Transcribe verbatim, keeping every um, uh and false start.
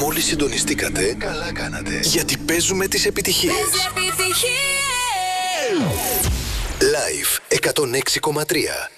Μόλις συντονιστήκατε, καλά κάνατε. Γιατί παίζουμε τις επιτυχίες. Επιτυχίες! Live εκατόν έξι κόμμα τρία.